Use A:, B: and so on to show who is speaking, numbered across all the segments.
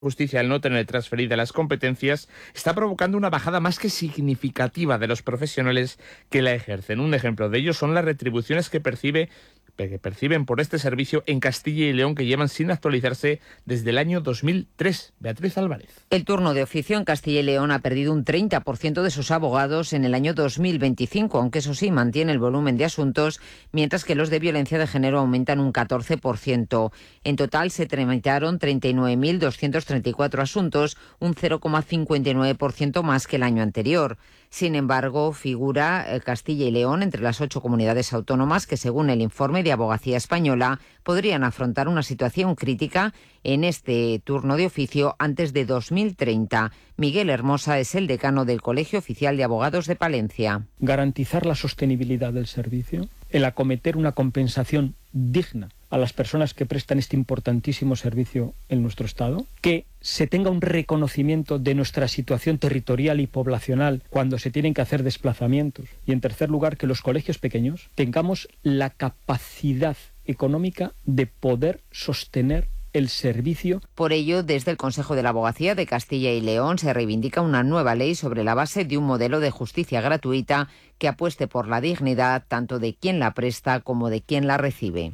A: Justicia, al no tener transferidas las competencias, está provocando una bajada más que significativa de los profesionales que la ejercen. Un ejemplo de ello son las retribuciones que perciben por este servicio en Castilla y León, que llevan sin actualizarse desde el año 2003. Beatriz Álvarez.
B: El turno de oficio en Castilla y León ha perdido un 30% de sus abogados en el año 2025, aunque eso sí, mantiene el volumen de asuntos, mientras que los de violencia de género aumentan un 14%. En total se tramitaron 39.234 asuntos, un 0,59% más que el año anterior. Sin embargo, figura Castilla y León entre las 8 comunidades autónomas que, según el informe de Abogacía Española, podrían afrontar una situación crítica en este turno de oficio antes de 2030. Miguel Hermosa es el decano del Colegio Oficial de Abogados de Palencia.
C: Garantizar la sostenibilidad del servicio, el acometer una compensación digna a las personas que prestan este importantísimo servicio en nuestro Estado, que se tenga un reconocimiento de nuestra situación territorial y poblacional cuando se tienen que hacer desplazamientos, y en tercer lugar, que los colegios pequeños tengamos la capacidad económica de poder sostener el servicio.
B: Por ello, desde el Consejo de la Abogacía de Castilla y León se reivindica una nueva ley sobre la base de un modelo de justicia gratuita que apueste por la dignidad tanto de quien la presta como de quien la recibe.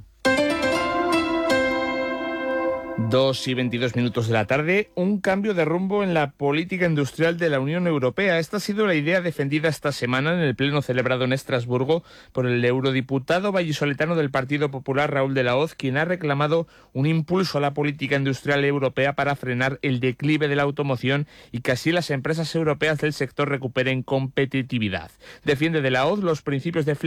A: 2:22 de la tarde, un cambio de rumbo en la política industrial de la Unión Europea. Esta ha sido la idea defendida esta semana en el pleno celebrado en Estrasburgo por el eurodiputado vallisoletano del Partido Popular, Raúl de la Hoz, quien ha reclamado un impulso a la política industrial europea para frenar el declive de la automoción y que así las empresas europeas del sector recuperen competitividad. Defiende de la Hoz los principios de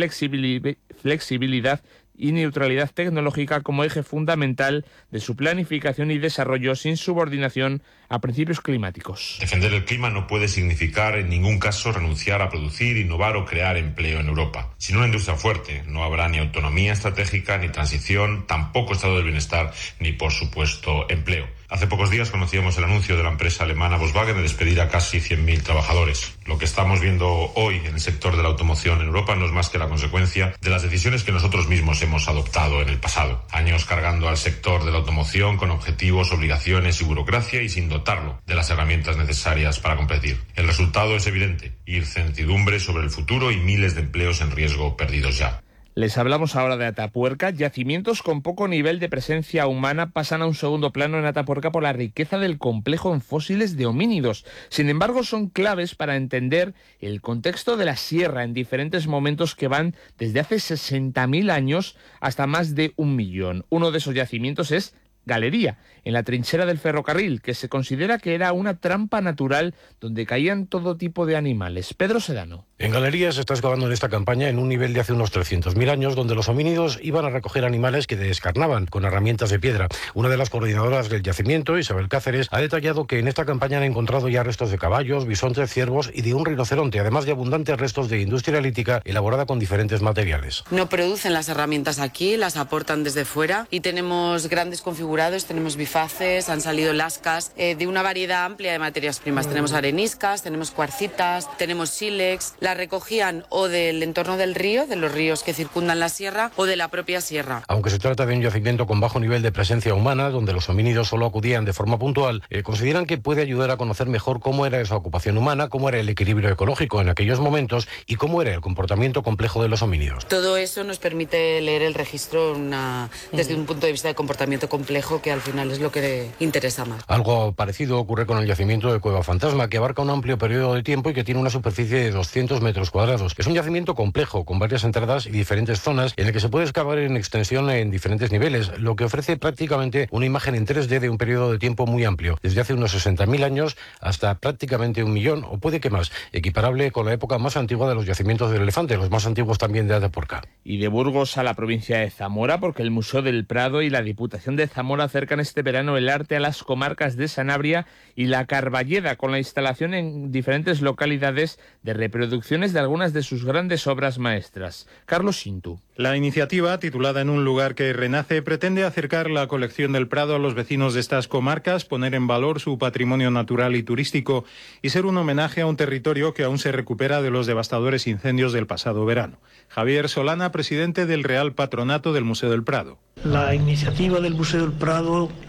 A: flexibilidad y neutralidad tecnológica como eje fundamental de su planificación y desarrollo, sin subordinación a principios climáticos.
D: Defender el clima no puede significar en ningún caso renunciar a producir, innovar o crear empleo en Europa. Sin una industria fuerte no habrá ni autonomía estratégica, ni transición, tampoco estado del bienestar, ni por supuesto empleo. Hace pocos días conocíamos el anuncio de la empresa alemana Volkswagen de despedir a casi 100.000 trabajadores. Lo que estamos viendo hoy en el sector de la automoción en Europa no es más que la consecuencia de las decisiones que nosotros mismos hemos adoptado en el pasado. Años cargando al sector de la automoción con objetivos, obligaciones y burocracia y sin dotarlo de las herramientas necesarias para competir. El resultado es evidente: incertidumbre sobre el futuro y miles de empleos en riesgo perdidos ya.
A: Les hablamos ahora de Atapuerca. Yacimientos con poco nivel de presencia humana pasan a un segundo plano en Atapuerca por la riqueza del complejo en fósiles de homínidos. Sin embargo, son claves para entender el contexto de la sierra en diferentes momentos que van desde hace 60.000 años hasta más de 1 millón. Uno de esos yacimientos es Galería, en la trinchera del ferrocarril, que se considera que era una trampa natural donde caían todo tipo de animales. Pedro Sedano.
E: En Galería se está excavando en esta campaña en un nivel de hace unos 300.000 años, donde los homínidos iban a recoger animales que descarnaban con herramientas de piedra. Una de las coordinadoras del yacimiento, Isabel Cáceres, ha detallado que en esta campaña han encontrado ya restos de caballos, bisontes, ciervos y de un rinoceronte, además de abundantes restos de industria lítica elaborada con diferentes materiales.
F: No producen las herramientas aquí, las aportan desde fuera y tenemos grandes configurados, tenemos bifaces, han salido lascas, de una variedad amplia de materias primas. Tenemos areniscas, tenemos cuarcitas, tenemos sílex. La recogían o del entorno del río, de los ríos que circundan la sierra, o de la propia sierra.
E: Aunque se trata de un yacimiento con bajo nivel de presencia humana, donde los homínidos solo acudían de forma puntual, consideran que puede ayudar a conocer mejor cómo era esa ocupación humana, cómo era el equilibrio ecológico en aquellos momentos y cómo era el comportamiento complejo de los homínidos.
F: Todo eso nos permite leer el registro desde un punto de vista de comportamiento complejo, que al final es lo que interesa más.
E: Algo parecido ocurre con el yacimiento de Cueva Fantasma, que abarca un amplio periodo de tiempo y que tiene una superficie de 200 metros cuadrados. Es un yacimiento complejo, con varias entradas y diferentes zonas, en el que se puede excavar en extensión en diferentes niveles, lo que ofrece prácticamente una imagen en 3D de un periodo de tiempo muy amplio, desde hace unos 60.000 años hasta prácticamente 1 millón, o puede que más, equiparable con la época más antigua de los yacimientos del Elefante, los más antiguos también de Atapuerca.
A: Y de Burgos a la provincia de Zamora, porque el Museo del Prado y la Diputación de Zamora acercan este verano el arte a las comarcas de Sanabria y la Carballeda, con la instalación en diferentes localidades de reproducciones de algunas de sus grandes obras maestras. Carlos Sintu.
G: La iniciativa, titulada En un lugar que renace, pretende acercar la colección del Prado a los vecinos de estas comarcas, poner en valor su patrimonio natural y turístico y ser un homenaje a un territorio que aún se recupera de los devastadores incendios del pasado verano. Javier Solana, presidente del Real Patronato del Museo del Prado.
H: La iniciativa del Museo del Prado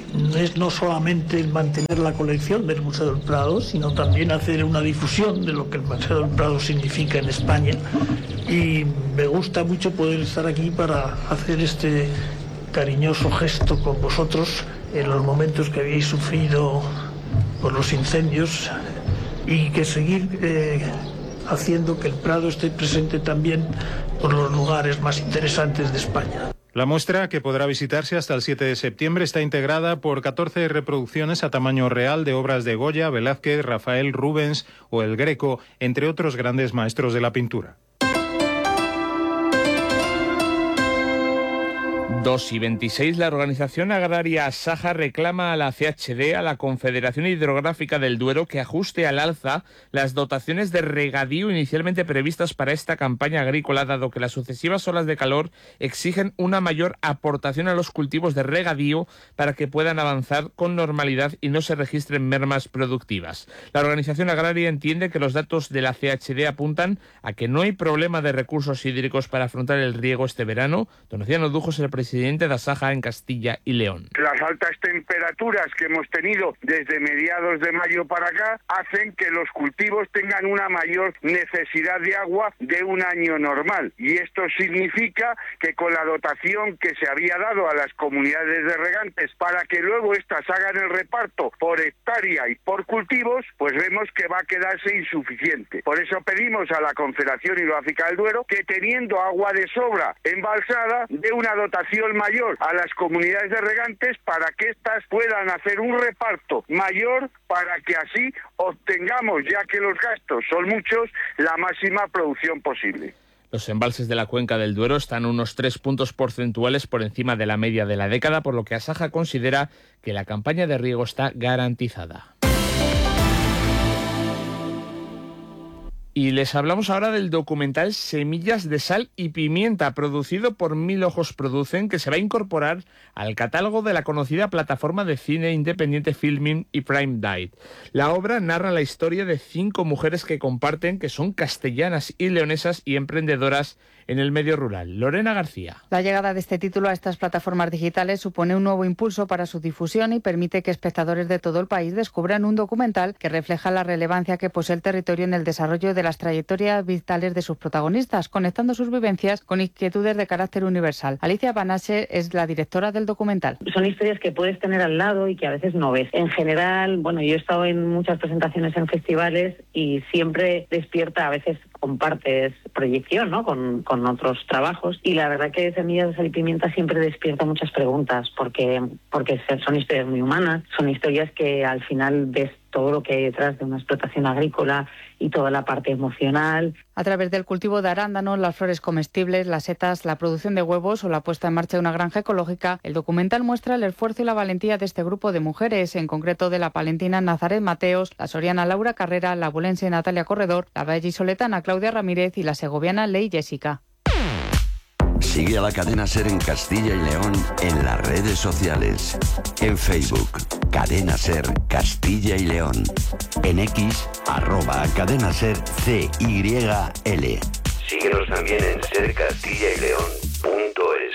H: es no solamente el mantener la colección del Museo del Prado, sino también hacer una difusión de lo que el Museo del Prado significa en España. Y me gusta mucho poder estar aquí para hacer este cariñoso gesto con vosotros en los momentos que habéis sufrido por los incendios, y que seguir haciendo que el Prado esté presente también por los lugares más interesantes de España.
G: La muestra, que podrá visitarse hasta el 7 de septiembre, está integrada por 14 reproducciones a tamaño real de obras de Goya, Velázquez, Rafael, Rubens o El Greco, entre otros grandes maestros de la pintura.
A: 2:26, la organización agraria Asaja reclama a la CHD, a la Confederación Hidrográfica del Duero, que ajuste al alza las dotaciones de regadío inicialmente previstas para esta campaña agrícola, dado que las sucesivas olas de calor exigen una mayor aportación a los cultivos de regadío para que puedan avanzar con normalidad y no se registren mermas productivas. La organización agraria entiende que los datos de la CHD apuntan a que no hay problema de recursos hídricos para afrontar el riego este verano. Donaciano Dujo es el presidente de Asaja en Castilla y León.
I: Las altas temperaturas que hemos tenido desde mediados de mayo para acá hacen que los cultivos tengan una mayor necesidad de agua de un año normal, y esto significa que con la dotación que se había dado a las comunidades de regantes para que luego éstas hagan el reparto por hectárea y por cultivos, pues vemos que va a quedarse insuficiente. Por eso pedimos a la Confederación Hidrográfica del Duero que, teniendo agua de sobra embalsada, dé una dotación mayor a las comunidades de regantes para que éstas puedan hacer un reparto mayor, para que así obtengamos, ya que los gastos son muchos, la máxima producción posible.
A: Los embalses de la cuenca del Duero están unos 3 puntos porcentuales por encima de la media de la década, por lo que Asaja considera que la campaña de riego está garantizada. Y les hablamos ahora del documental Semillas de Sal y Pimienta, producido por Mil Ojos Producen, que se va a incorporar al catálogo de la conocida plataforma de cine independiente Filmin y Prime Date. La obra narra la historia de 5 mujeres que comparten, que son castellanas y leonesas y emprendedoras en el medio rural. Lorena García.
J: La llegada de este título a estas plataformas digitales supone un nuevo impulso para su difusión y permite que espectadores de todo el país descubran un documental que refleja la relevancia que posee el territorio en el desarrollo de las trayectorias vitales de sus protagonistas, conectando sus vivencias con inquietudes de carácter universal. Alicia Panache es la directora del documental.
K: Son historias que puedes tener al lado y que a veces no ves. En general, bueno, yo he estado en muchas presentaciones en festivales y siempre despierta, a veces compartes proyección, ¿no?, con otros trabajos, y la verdad que Semillas de Sal y Pimienta siempre despierta muchas preguntas, porque son historias muy humanas, son historias que al final ves todo lo que hay detrás de una explotación agrícola y toda la parte emocional.
J: A través del cultivo de arándanos, las flores comestibles, las setas, la producción de huevos o la puesta en marcha de una granja ecológica, el documental muestra el esfuerzo y la valentía de este grupo de mujeres, en concreto de la palentina Nazaret Mateos, la soriana Laura Carrera, la abulense Natalia Corredor, la vallisoletana Claudia Ramírez y la segoviana Ley Jessica.
L: Sigue a la cadena SER en Castilla y León en las redes sociales. En Facebook, Cadena SER Castilla y León. En X, @CadenaSER CYL. Síguenos también en sercastillaYleón.es.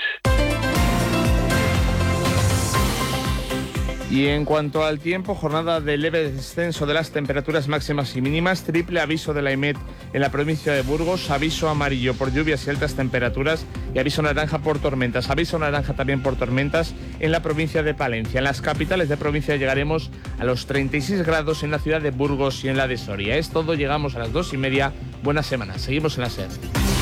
A: Y en cuanto al tiempo, jornada de leve descenso de las temperaturas máximas y mínimas, triple aviso de la EMET en la provincia de Burgos, aviso amarillo por lluvias y altas temperaturas y aviso naranja por tormentas. Aviso naranja también por tormentas en la provincia de Palencia. En las capitales de provincia llegaremos a los 36 grados en la ciudad de Burgos y en la de Soria. Es todo, llegamos a las 2:30. Buena semana, seguimos en la SER.